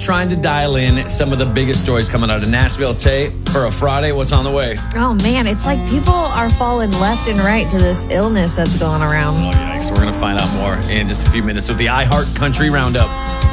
trying to dial in some of the biggest stories coming out of Nashville. Tay, for a Friday, what's on the way? Oh, man, it's like people are falling left and right to this illness that's going around. Oh, yikes. We're going to find out more in just a few minutes with the iHeart Country Roundup.